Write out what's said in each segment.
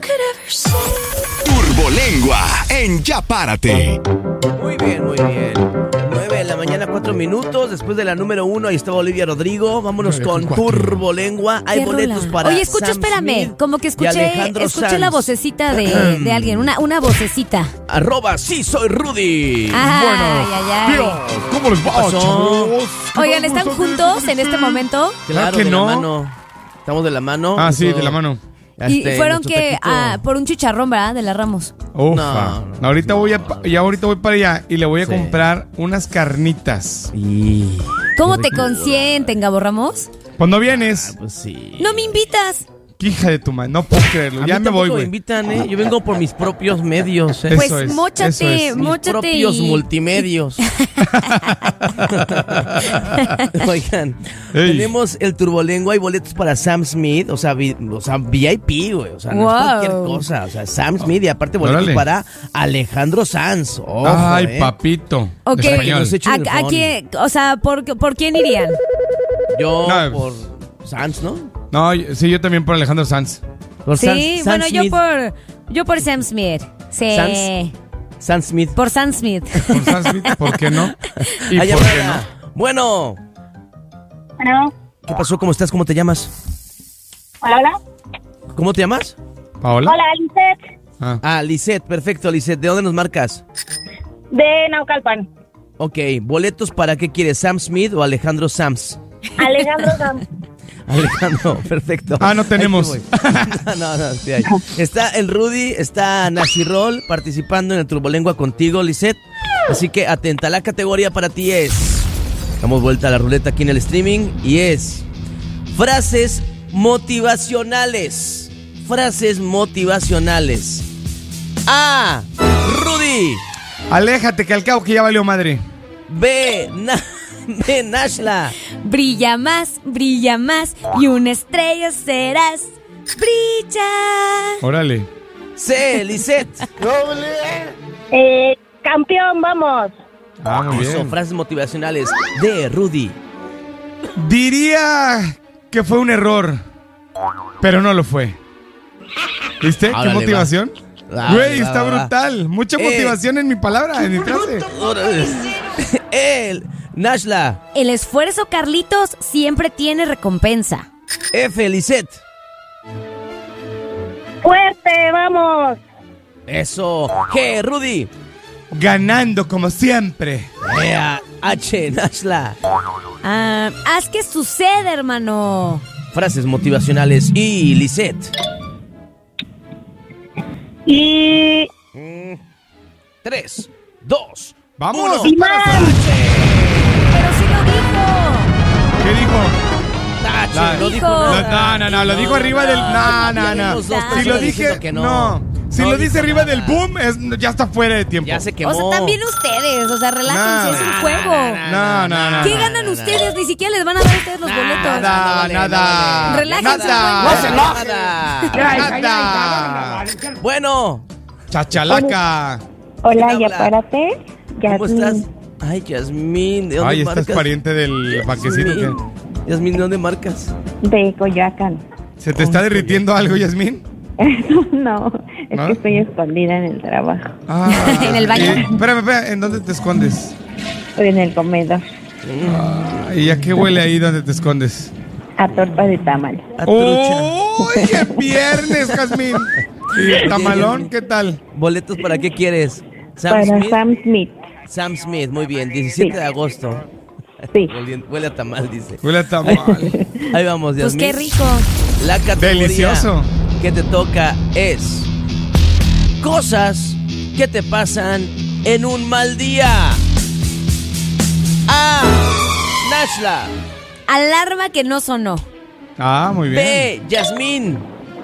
Turbolengua en Ya Párate. Muy bien, muy bien. 9 de la mañana, 4 minutos. Después de la número 1, ahí estaba Olivia Rodrigo. Vámonos con Turbolengua. Hay boletos para Oye, escucha, Sam espérame. Smith Como que y Alejandro escuché la Sanz. vocecita de alguien. Una vocecita. @ sí soy Rudy. Ay. ¿Cómo les va, pasó? chavos? Oigan, ¿están juntos en este momento? Claro, que de no. la mano. Estamos de la mano. Ah, sí, Eso, de la mano. Y fueron nuestro que taquito. por un chicharrón, ¿verdad? De la Ramos. Ufa. No. Ahorita voy para allá y le voy a Sí. comprar unas carnitas. Y... ¿Cómo te consienten, Gabo Ramos? Cuando vienes, Pues sí. No me invitas. hija de tu madre, no puedo creerlo. A Ya mí me voy, tampoco güey. me invitan, ¿eh? Yo vengo por mis propios medios, ¿eh? Eso Pues es, eso móchate, es. Mis móchate propios y... multimedios. Oigan, Ey. tenemos el Turbolengua y boletos para Sam Smith, o sea, VIP, güey, o sea, no es Wow. cualquier cosa, o sea, Sam Smith y aparte boletos Órale. para Alejandro Sanz. Ojo, Ay, papito. Ok. Español. Nos echen el ¿A phone. quién? O sea, ¿por quién irían? Yo No. por Sanz, ¿no? No, sí, yo también por Alejandro Sanz. Por Sí, Sam bueno, Smith. yo por Sam Smith. Sí. Sam Smith. Por Sam Smith. Por Sam Smith, ¿por qué no? ¿Y Hay por qué llamada. Bueno, Bueno, ¿qué pasó? ¿Cómo estás? ¿Cómo te llamas? hola. ¿Cómo te llamas? no? ¿Paola? Hola, Lisette, Ah, Lisette, perfecto, Lisette. ¿De dónde nos marcas? de Naucalpan. Ok, boletos para qué quieres, Sam Smith o Alejandro Sanz. Alejandro Sam. Alejandro, perfecto. Ah, no tenemos. Ahí te voy. no, sí hay. Está el Rudy, está Nasirol participando en el Turbolengua contigo, Lisette. Así que atenta, la categoría para ti es... Damos vuelta a la ruleta aquí en el streaming y es... Frases motivacionales. Frases motivacionales. A. Rudy. Aléjate, que al cabo que ya valió madre. B. Nashla. Brilla más y una estrella serás. Brilla. Órale. C. Lisette. Campeón, vamos. Ah, muy Son bien. frases motivacionales de Rudy. Diría que fue un error, pero no lo fue. ¿Viste? Órale, ¿Qué motivación? va. Güey, Va, está va, va. brutal. Mucha motivación en mi palabra, en mi frase. El Nashla. El esfuerzo, Carlitos, siempre tiene recompensa. F. Lisette. Fuerte, vamos. Eso. G. Rudy. Ganando como siempre. H. Nashla. Haz que suceda, hermano. Frases motivacionales y Lisette. Y 3, 2, ¡Vámonos! 1. Iván. Pero sí lo dijo. ¿Qué dijo? Tache, no dijo Dijo. nada. No, lo dijo arriba del... No. Tenemos dos Si personas lo dije... diciendo que no. No. Si No lo dijo dice arriba nada. del boom, ya está fuera de tiempo. Ya se quemó. O sea, también ustedes, o sea, relájense, No. es un juego. No. ¿Qué ganan ustedes? Ni siquiera les van a dar a ustedes los boletos. Nada. Relájense, Nada. Bueno, Chachalaca. Hola, ¿Quién ya habla? párate. ¿cómo Yasmín. estás? Ay, Yasmín, ¿de dónde Ay, ¿este es marcas? pariente del vaquecito? Yasmín. ¿Qué? Yasmín, ¿de dónde marcas? De Coyoacán. ¿Se te está derritiendo algo, Yasmín? No, es ¿No? que estoy escondida en el trabajo. En el baño. Espérame, ¿en dónde te escondes? Estoy en el comedor. ¿Y a qué huele ahí donde te escondes? A torta de tamal. A trucha. ¡Uy, es viernes, Jazmín! ¿Y el tamalón qué tal? ¿Boletos para qué quieres? Sam Para Smith. Sam Smith. Sam Smith, muy bien. 17 Sí. de agosto. Sí. Huele a tamal, dice. Huele a tamal. Ahí vamos, Pues Yasmín. qué rico. La categoría Delicioso. que te toca es cosas que te pasan en un mal día. A. Nashla. Alarma que no sonó. Ah, muy bien. B. Yasmín.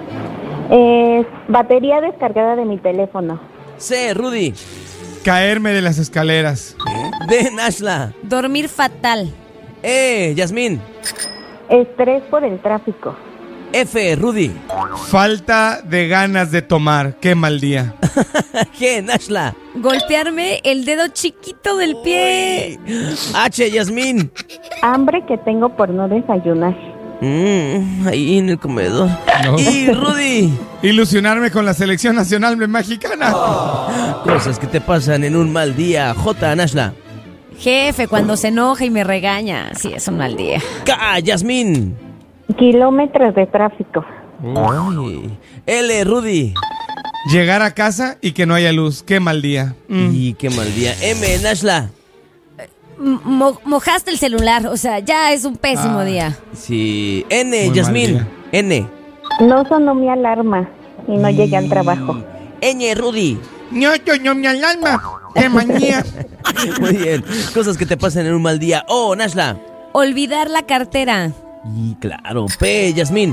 Batería descargada de mi teléfono. C. Rudy. Caerme de las escaleras. D. Nashla. Dormir fatal. E. Yasmín. Estrés por el tráfico. F. Rudy. Falta de ganas de tomar. Qué mal día. G. Nashla. Golpearme el dedo chiquito del pie. H. Yasmín. Hambre que tengo por no desayunar. Ahí en el comedor. No. Y Rudy, Ilusionarme con la selección nacional mexicana. cosas que te pasan en un mal día. J. Nashla. Jefe, cuando se enoja y me regaña. Sí, es un mal día. K. Yasmín. Kilómetros de tráfico. Ay. L. Rudy. Llegar a casa y que no haya luz. Qué mal día. Y qué mal día. M. Nashla. Mojaste el celular, o sea, ya es un pésimo día. Sí. N. Muy mal Yasmín. día. N. No sonó mi alarma y no llegué al trabajo. Ñ. Rudy. No, mi alarma. Qué manía. Muy bien. Cosas que te pasan en un mal día. O. Nashla. Olvidar la cartera. Y claro. P. Yasmín.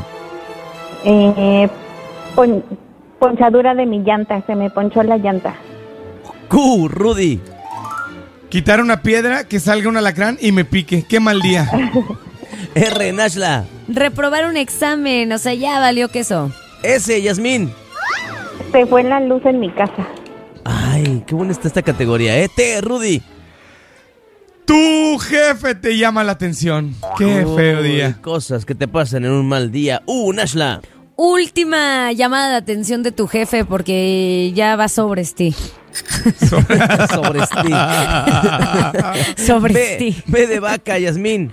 Ponchadura de mi llanta, se me ponchó la llanta. Q. Rudy. Quitar una piedra, que salga un alacrán y me pique. Qué mal día. R. Nashla. Reprobar un examen, o sea, ya valió queso. S. Yasmín. Se fue la luz en mi casa. Ay, qué buena está esta categoría, ¿eh? T. Rudy. Tu jefe te llama la atención. Qué feo Uy, día. Cosas que te pasan en un mal día. Nashla. Última llamada de atención de tu jefe porque ya va sobres ti. Sobre ti. Sobres ti. B de vaca, Yasmín.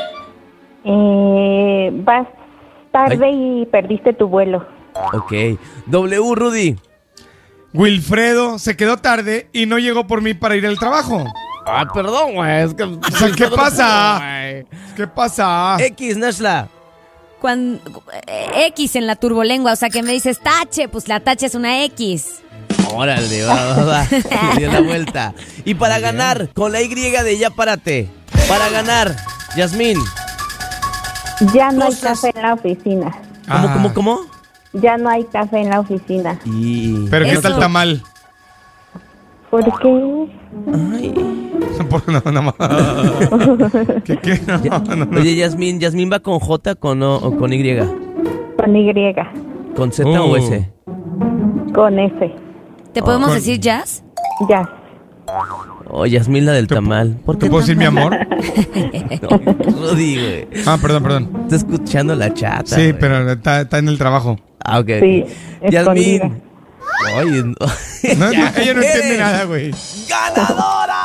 Vas tarde y perdiste tu vuelo. Ok. W. Rudy. Wilfredo se quedó tarde y no llegó por mí para ir al trabajo. Ah, perdón, güey. Es que... O sea, ¿qué pasa? ¿Qué pasa? X, Nashla. Cuando, X en la turbolengua, o sea, que me dices tache, pues la tache es una X. Órale, va. Le dio la vuelta. Y para ganar, con la Y de ya párate. Para ganar, Yasmín. Ya no hay Cosas. café en la oficina. ¿Cómo? Ya no hay café en la oficina. Y... Pero ¿qué Eso. tal tamal? ¿Por qué? Ay. No más. ¿Qué? No. Oye, Yasmín va con J con O, o con Y. Con Y. ¿Con Z o S? Con S. ¿Te podemos con- decir jazz? Ya. Oh, Yasmín la del tamal. ¿Por ¿Te qué puedo decir mi tamal? amor? No, Rudy, güey. Perdón. Está escuchando la chata. Sí, güey. pero está en el trabajo. Ah, ok. Sí, Yasmín. escondida. Oye, no. Ella no entiende Eres nada, güey. ¡Ganadora!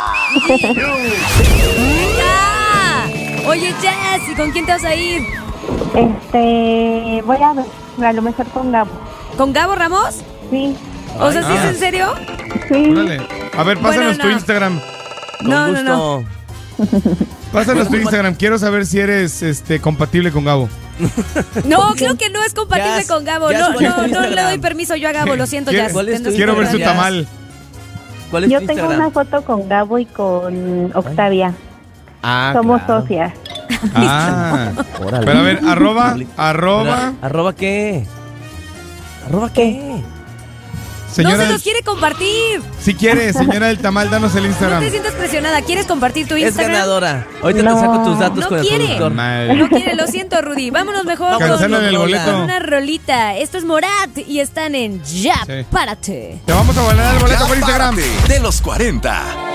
¡Ya! Oye, Jazz, ¿y con quién te vas a ir? Voy a ver, a lo mejor con Gabo. ¿Con Gabo Ramos? Sí, O sea, ¿sí es en serio? sí. Órale. A ver, pásanos Bueno, tu no. Instagram. Con No. gusto. Pásanos tu Instagram. Quiero saber si eres compatible con Gabo. No, creo que no es compatible Jazz, con Gabo. Jazz, No, ¿cuál es tu no le Instagram? doy permiso yo a Gabo, lo siento, Quiero- Jazz. ¿Cuál es tu Tendrás que Quiero ver su esperar. tamal. ¿Cuál es Yo tu tengo Instagram? una foto con Gabo y con Octavia. Ah, Somos claro. socias. Ah. Órale. Pero a ver, arroba. ¿Arroba qué? ¿Arroba qué? No Señora, se los quiere compartir. si quiere, señora del tamal, danos el No Instagram. te sientas presionada. ¿Quieres compartir tu Es Instagram? ganadora. Ahorita No. te saco tus datos No con el quiere. productor. Mal. No quiere, lo siento, Rudy. Vámonos mejor Vámonos con Cancélale el con boleto. una rolita. Esto es Morat y están en Ya Sí. Párate. Te vamos a volar el boleto Ya por Instagram. párate, de los 40.